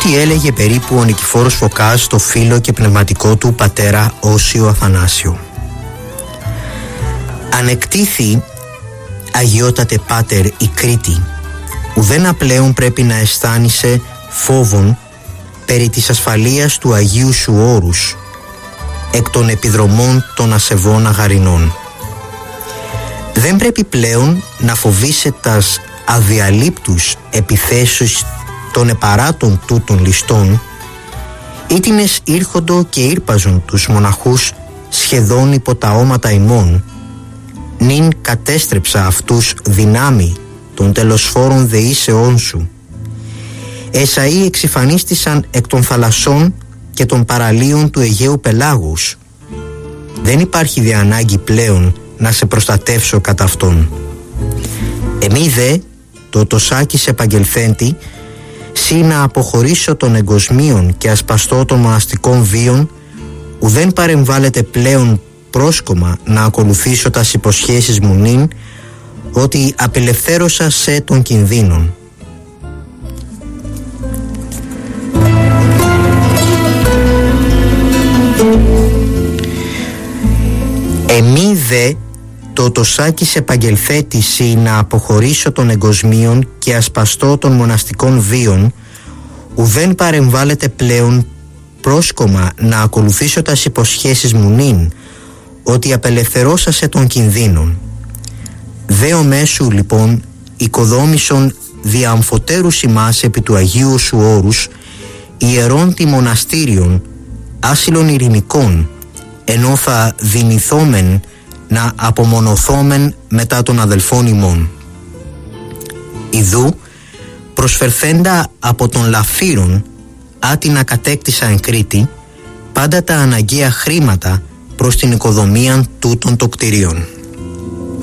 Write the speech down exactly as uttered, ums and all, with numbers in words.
Ό,τι έλεγε περίπου ο Νικηφόρος Φωκάς στο φίλο και πνευματικό του πατέρα Όσιο Αθανάσιο. Ανεκτήθη, Αγιότατε Πάτερ, η Κρήτη, ουδένα πλέον πρέπει να αισθάνησε φόβον περί της ασφαλείας του Αγίου σου όρους εκ των επιδρομών των ασεβών αγαρινών. Δεν πρέπει πλέον να φοβήσει τας αδιαλείπτους επιθέσεις των επαράτων τούτων ληστών, ήτινες ήρχοντο και ήρπαζον τους μοναχούς σχεδόν υπό τα όματα ημών, νυν κατέστρεψα αυτούς δυνάμει των τελοσφόρων δεήσεών σου. Εσαΐ εξυφανίστησαν εκ των θαλασσών και των παραλίων του Αιγαίου Πελάγους. Δεν υπάρχει δε ανάγκη πλέον να σε προστατεύσω κατά αυτόν. Εμεί δε, το τοσάκης επαγγελθέντη, σύ να αποχωρήσω των εγκοσμίων και ασπαστώ των μοναστικών βίων, ουδέν παρεμβάλλεται πλέον πρόσκομα να ακολουθήσω τας υποσχέσεις μου νυν, ότι απελευθέρωσα σε των κινδύνων. Εμεί δε, το τοσάκης επαγγελθέτηση να αποχωρήσω των εγκοσμίων και ασπαστώ των μοναστικών βίων, ουδέν παρεμβάλλεται πλέον πρόσκομα να ακολουθήσω τας υποσχέσεις μου νυν, ότι απελευθερώσασε των κινδύνων. Δέο μέσου λοιπόν οικοδόμησον διαμφωτέρους ημάς επί του Αγίου σου όρους ιερών τη μοναστήριων άσυλων ειρηνικών, ενώ θα δυνηθόμεν να απομονωθόμεν μετά των αδελφών ημών. Ιδού προσφερθέντα από τον Λαφύρον άτινα κατέκτησα εν Κρήτη πάντα τα αναγκαία χρήματα προς την οικοδομία τούτων των κτηρίων.